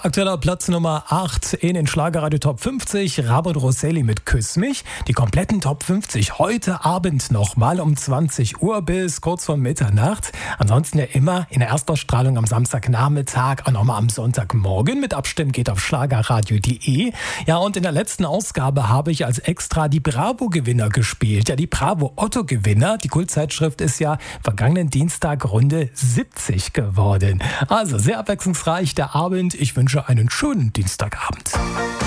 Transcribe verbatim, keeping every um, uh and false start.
Aktueller Platz Nummer acht in den Schlagerradio Top fünfzig, Rabot Rosselli mit Küss mich. Die kompletten Top fünfzig heute Abend nochmal um zwanzig Uhr bis kurz vor Mitternacht. Ansonsten ja immer in der Erstausstrahlung am Samstagnachmittag, auch nochmal am Sonntagmorgen. Mit Abstimmen geht auf schlagerradio punkt de. Ja, und in der letzten Ausgabe habe ich als Extra die Bravo-Gewinner gespielt. Ja, die Bravo-Otto-Gewinner. Die Kultzeitschrift ist ja vergangenen Dienstag Runde siebzig geworden. Also sehr abwechslungsreich der Abend. Ich wünsche einen schönen Dienstagabend.